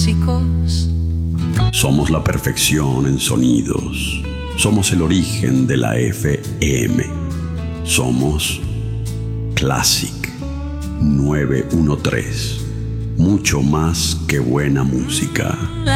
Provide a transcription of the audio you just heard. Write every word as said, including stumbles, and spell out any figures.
músicos. Somos la perfección en sonidos. Somos el origen de la F M. Somos Classic novecientos trece. Mucho más que buena música.